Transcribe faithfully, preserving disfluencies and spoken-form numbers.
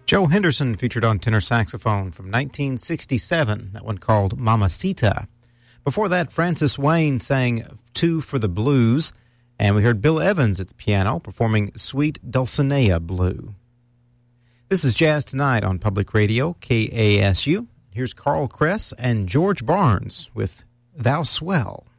Joe Henderson featured on tenor saxophone from nineteen sixty-seven, that one called Mamacita. Before that, Francis Wayne sang Two for the Blues, and we heard Bill Evans at the piano performing Sweet Dulcinea Blue. This is Jazz Tonight on Public Radio, K A S U. Here's Carl Kress and George Barnes with Thou Swell.